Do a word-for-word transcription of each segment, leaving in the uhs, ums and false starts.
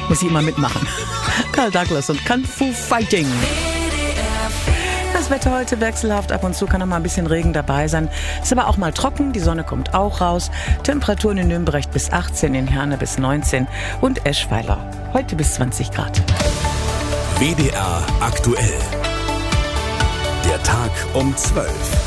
Muss ich immer mitmachen. Carl Douglas und Kung Fu Fighting. Das Wetter heute wechselhaft, ab und zu kann noch mal ein bisschen Regen dabei sein. Ist aber auch mal trocken, die Sonne kommt auch raus. Temperaturen in Nürnberg bis achtzehn, in Herne bis neunzehn und Eschweiler heute bis zwanzig Grad. W D R aktuell. Der Tag um zwölf.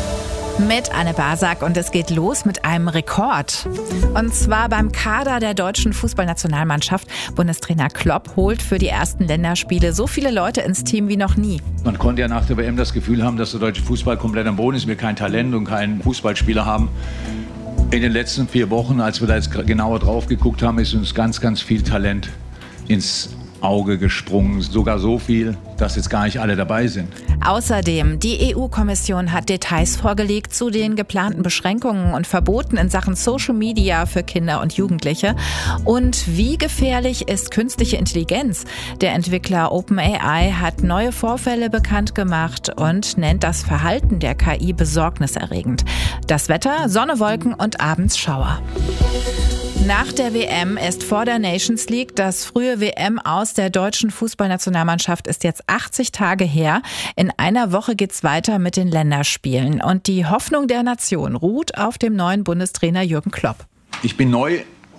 Mit Anne Basak und es geht los mit einem Rekord. Und zwar beim Kader der deutschen Fußballnationalmannschaft. Bundestrainer Klopp holt für die ersten Länderspiele so viele Leute ins Team wie noch nie. Man konnte ja nach der W M das Gefühl haben, dass der deutsche Fußball komplett am Boden ist, wir kein Talent und keinen Fußballspieler haben. In den letzten vier Wochen, als wir da jetzt genauer drauf geguckt haben, ist uns ganz, ganz viel Talent ins Auge gesprungen. Sogar so viel, dass jetzt gar nicht alle dabei sind. Außerdem, die E U-Kommission hat Details vorgelegt zu den geplanten Beschränkungen und Verboten in Sachen Social Media für Kinder und Jugendliche. Und wie gefährlich ist künstliche Intelligenz? Der Entwickler OpenAI hat neue Vorfälle bekannt gemacht und nennt das Verhalten der K I besorgniserregend. Das Wetter, Sonne, Wolken und abends Schauer. Nach der W M ist vor der Nations League. Das frühe W M-Aus der deutschen Fußballnationalmannschaft ist jetzt achtzig Tage her. In einer Woche geht's weiter mit den Länderspielen. Und die Hoffnung der Nation ruht auf dem neuen Bundestrainer Jürgen Klopp. Ich bin neu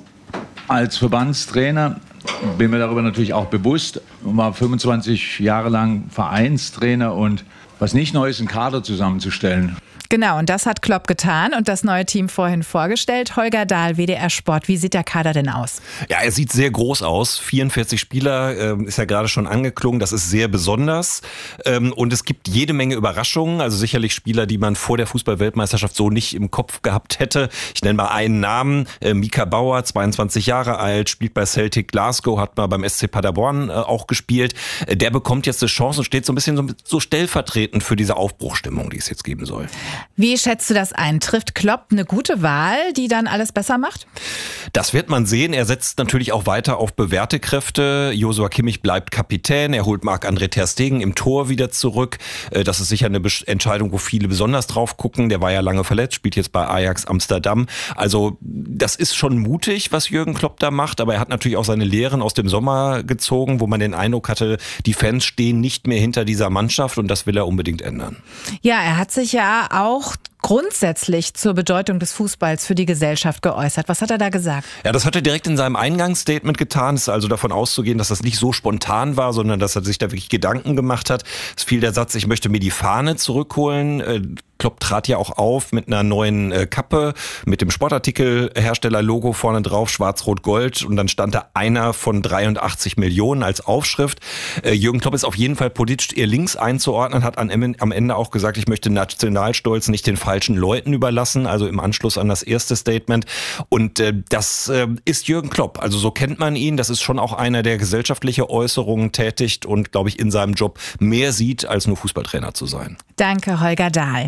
als Verbandstrainer, bin mir darüber natürlich auch bewusst, war fünfundzwanzig Jahre lang Vereinstrainer und was nicht neu ist, einen Kader zusammenzustellen. Genau, und das hat Klopp getan und das neue Team vorhin vorgestellt. Holger Dahl, W D R Sport. Wie sieht der Kader denn aus? Ja, er sieht sehr groß aus. vierundvierzig Spieler, äh, ist ja gerade schon angeklungen. Das ist sehr besonders. Ähm, und es gibt jede Menge Überraschungen. Also sicherlich Spieler, die man vor der Fußball-Weltmeisterschaft so nicht im Kopf gehabt hätte. Ich nenne mal einen Namen. Äh, Mika Bauer, zweiundzwanzig Jahre alt, spielt bei Celtic Glasgow, hat mal beim S C Paderborn äh, auch gespielt. Äh, der bekommt jetzt eine Chance und steht so ein bisschen so, so stellvertretend für diese Aufbruchstimmung, die es jetzt geben soll. Wie schätzt du das ein? Trifft Klopp eine gute Wahl, die dann alles besser macht? Das wird man sehen. Er setzt natürlich auch weiter auf bewährte Kräfte. Joshua Kimmich bleibt Kapitän. Er holt Marc-André ter Stegen im Tor wieder zurück. Das ist sicher eine Entscheidung, wo viele besonders drauf gucken. Der war ja lange verletzt, spielt jetzt bei Ajax Amsterdam. Also das ist schon mutig, was Jürgen Klopp da macht. Aber er hat natürlich auch seine Lehren aus dem Sommer gezogen, wo man den Eindruck hatte, die Fans stehen nicht mehr hinter dieser Mannschaft und das will er unbedingt ändern. Ja, er hat sich ja auch grundsätzlich zur Bedeutung des Fußballs für die Gesellschaft geäußert. Was hat er da gesagt? Ja, das hat er direkt in seinem Eingangsstatement getan. Es ist also davon auszugehen, dass das nicht so spontan war, sondern dass er sich da wirklich Gedanken gemacht hat. Es fiel der Satz, ich möchte mir die Fahne zurückholen. Klopp trat ja auch auf mit einer neuen äh, Kappe, mit dem Sportartikelhersteller-Logo vorne drauf, schwarz-rot-gold und dann stand da einer von dreiundachtzig Millionen als Aufschrift. Äh, Jürgen Klopp ist auf jeden Fall politisch eher links einzuordnen, hat an, am Ende auch gesagt, ich möchte Nationalstolz nicht den falschen Leuten überlassen, also im Anschluss an das erste Statement. Und äh, das äh, ist Jürgen Klopp, also so kennt man ihn, das ist schon auch einer, der gesellschaftliche Äußerungen tätigt und, glaube ich, in seinem Job mehr sieht, als nur Fußballtrainer zu sein. Danke, Holger Dahl.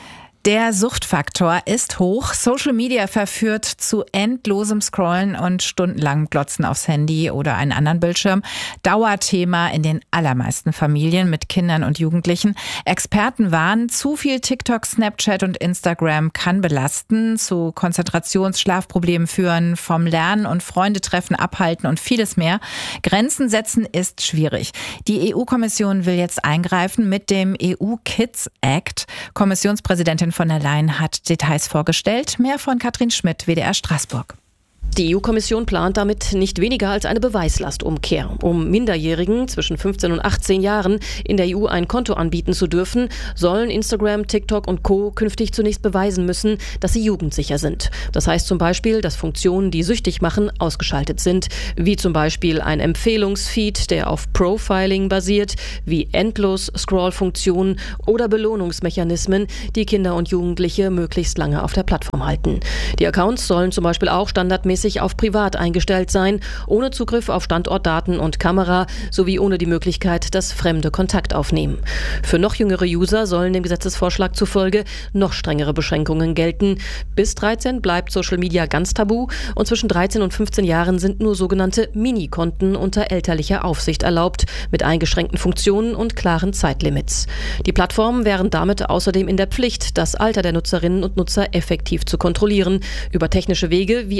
Der Suchtfaktor ist hoch. Social Media verführt zu endlosem Scrollen und stundenlangem Glotzen aufs Handy oder einen anderen Bildschirm. Dauerthema in den allermeisten Familien mit Kindern und Jugendlichen. Experten warnen, zu viel TikTok, Snapchat und Instagram kann belasten, zu Konzentrations-, Schlafproblemen führen, vom Lernen und Freundetreffen abhalten und vieles mehr. Grenzen setzen ist schwierig. Die E U-Kommission will jetzt eingreifen mit dem E U Kids Act. Kommissionspräsidentin von der Leyen hat Details vorgestellt. Mehr von Katrin Schmidt, W D R Straßburg. Die E U-Kommission plant damit nicht weniger als eine Beweislastumkehr. Um Minderjährigen zwischen fünfzehn und achtzehn Jahren in der E U ein Konto anbieten zu dürfen, sollen Instagram, TikTok und Co. künftig zunächst beweisen müssen, dass sie jugendsicher sind. Das heißt zum Beispiel, dass Funktionen, die süchtig machen, ausgeschaltet sind, wie zum Beispiel ein Empfehlungsfeed, der auf Profiling basiert, wie Endlos-Scroll-Funktionen oder Belohnungsmechanismen, die Kinder und Jugendliche möglichst lange auf der Plattform halten. Die Accounts sollen zum Beispiel auch standardmäßig auf privat eingestellt sein, ohne Zugriff auf Standortdaten und Kamera sowie ohne die Möglichkeit, dass Fremde Kontakt aufnehmen. Für noch jüngere User sollen dem Gesetzesvorschlag zufolge noch strengere Beschränkungen gelten. Bis dreizehn bleibt Social Media ganz tabu und zwischen dreizehn und fünfzehn Jahren sind nur sogenannte Mini-Konten unter elterlicher Aufsicht erlaubt, mit eingeschränkten Funktionen und klaren Zeitlimits. Die Plattformen wären damit außerdem in der Pflicht, das Alter der Nutzerinnen und Nutzer effektiv zu kontrollieren, über technische Wege wie etwa über die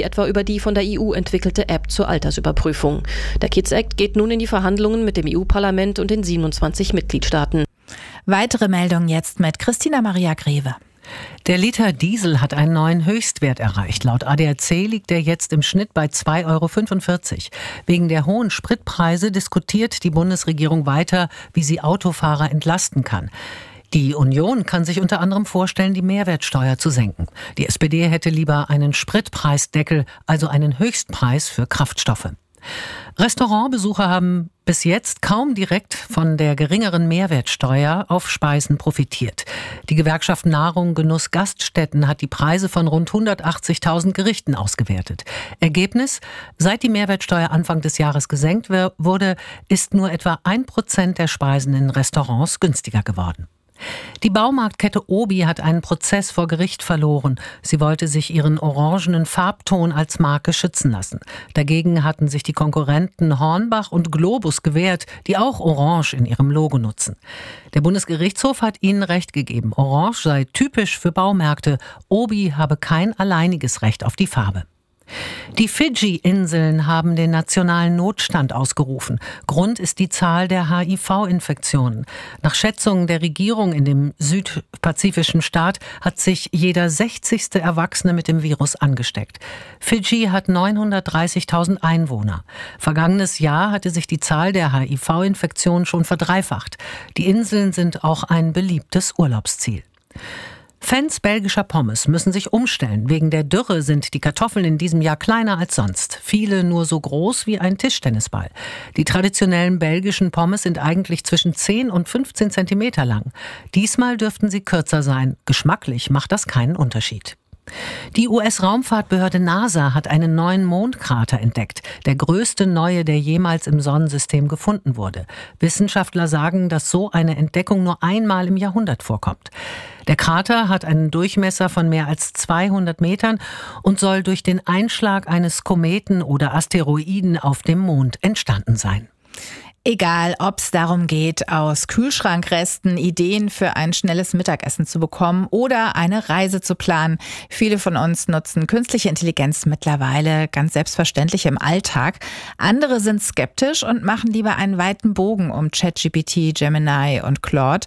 die von der E U entwickelte App zur Altersüberprüfung. Der Kids Act geht nun in die Verhandlungen mit dem E U-Parlament und den siebenundzwanzig Mitgliedstaaten. Weitere Meldungen jetzt mit Christina Maria Greve. Der Liter Diesel hat einen neuen Höchstwert erreicht. Laut A D A C liegt er jetzt im Schnitt bei zwei Euro fünfundvierzig. Wegen der hohen Spritpreise diskutiert die Bundesregierung weiter, wie sie Autofahrer entlasten kann. Die Union kann sich unter anderem vorstellen, die Mehrwertsteuer zu senken. Die S P D hätte lieber einen Spritpreisdeckel, also einen Höchstpreis für Kraftstoffe. Restaurantbesucher haben bis jetzt kaum direkt von der geringeren Mehrwertsteuer auf Speisen profitiert. Die Gewerkschaft Nahrung, Genuss, Gaststätten hat die Preise von rund hundertachtzigtausend Gerichten ausgewertet. Ergebnis: Seit die Mehrwertsteuer Anfang des Jahres gesenkt wurde, ist nur etwa ein Prozent der Speisen in Restaurants günstiger geworden. Die Baumarktkette Obi hat einen Prozess vor Gericht verloren. Sie wollte sich ihren orangenen Farbton als Marke schützen lassen. Dagegen hatten sich die Konkurrenten Hornbach und Globus gewehrt, die auch Orange in ihrem Logo nutzen. Der Bundesgerichtshof hat ihnen Recht gegeben. Orange sei typisch für Baumärkte. Obi habe kein alleiniges Recht auf die Farbe. Die Fidschi-Inseln haben den nationalen Notstand ausgerufen. Grund ist die Zahl der H I V-Infektionen. Nach Schätzungen der Regierung in dem südpazifischen Staat hat sich jeder sechzigste Erwachsene mit dem Virus angesteckt. Fidschi hat neunhundertdreißigtausend Einwohner. Vergangenes Jahr hatte sich die Zahl der H I V-Infektionen schon verdreifacht. Die Inseln sind auch ein beliebtes Urlaubsziel. Fans belgischer Pommes müssen sich umstellen. Wegen der Dürre sind die Kartoffeln in diesem Jahr kleiner als sonst. Viele nur so groß wie ein Tischtennisball. Die traditionellen belgischen Pommes sind eigentlich zwischen zehn und fünfzehn Zentimeter lang. Diesmal dürften sie kürzer sein. Geschmacklich macht das keinen Unterschied. Die U S-Raumfahrtbehörde NASA hat einen neuen Mondkrater entdeckt. Der größte neue, der jemals im Sonnensystem gefunden wurde. Wissenschaftler sagen, dass so eine Entdeckung nur einmal im Jahrhundert vorkommt. Der Krater hat einen Durchmesser von mehr als zweihundert Metern und soll durch den Einschlag eines Kometen oder Asteroiden auf dem Mond entstanden sein. Egal, ob es darum geht, aus Kühlschrankresten Ideen für ein schnelles Mittagessen zu bekommen oder eine Reise zu planen. Viele von uns nutzen künstliche Intelligenz mittlerweile ganz selbstverständlich im Alltag. Andere sind skeptisch und machen lieber einen weiten Bogen um ChatGPT, Gemini und Claude.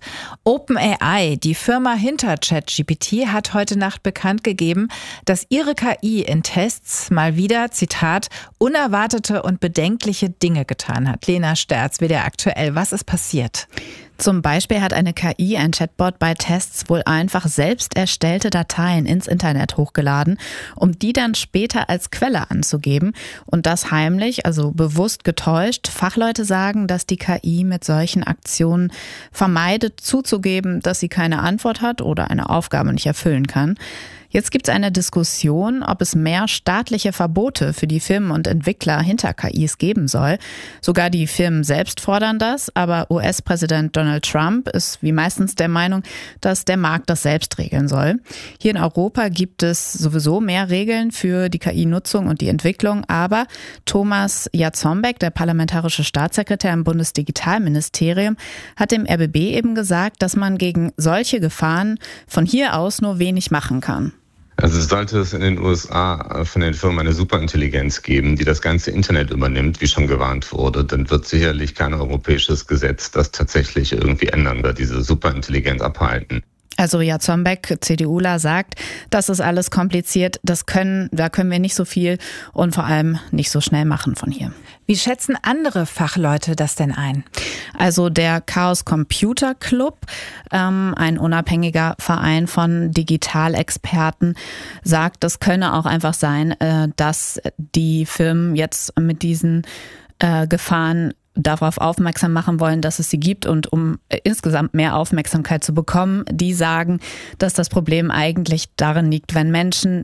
OpenAI, die Firma hinter ChatGPT, hat heute Nacht bekannt gegeben, dass ihre K I in Tests mal wieder, Zitat, unerwartete und bedenkliche Dinge getan hat. Lena Sterz, W D R aktuell. Was ist passiert? Zum Beispiel hat eine K I, ein Chatbot, bei Tests wohl einfach selbst erstellte Dateien ins Internet hochgeladen, um die dann später als Quelle anzugeben. Und das heimlich, also bewusst getäuscht. Fachleute sagen, dass die K I mit solchen Aktionen vermeidet, zuzugeben, dass sie keine Antwort hat oder eine Aufgabe nicht erfüllen kann. Jetzt gibt es eine Diskussion, ob es mehr staatliche Verbote für die Firmen und Entwickler hinter K Is geben soll. Sogar die Firmen selbst fordern das, aber U S-Präsident Donald Trump ist wie meistens der Meinung, dass der Markt das selbst regeln soll. Hier in Europa gibt es sowieso mehr Regeln für die K I-Nutzung und die Entwicklung, aber Thomas Jarzembek, der parlamentarische Staatssekretär im Bundesdigitalministerium, hat dem R B B eben gesagt, dass man gegen solche Gefahren von hier aus nur wenig machen kann. Also sollte es in den U S A von den Firmen eine Superintelligenz geben, die das ganze Internet übernimmt, wie schon gewarnt wurde, dann wird sicherlich kein europäisches Gesetz das tatsächlich irgendwie ändern oder diese Superintelligenz abhalten. Also Jarzembek, CDUler, sagt, das ist alles kompliziert, das können, da können wir nicht so viel und vor allem nicht so schnell machen von hier. Wie schätzen andere Fachleute das denn ein? Also der Chaos Computer Club, ähm, ein unabhängiger Verein von Digitalexperten, sagt, es könne auch einfach sein, äh, dass die Firmen jetzt mit diesen äh, Gefahren darauf aufmerksam machen wollen, dass es sie gibt und um insgesamt mehr Aufmerksamkeit zu bekommen, die sagen, dass das Problem eigentlich darin liegt, wenn Menschen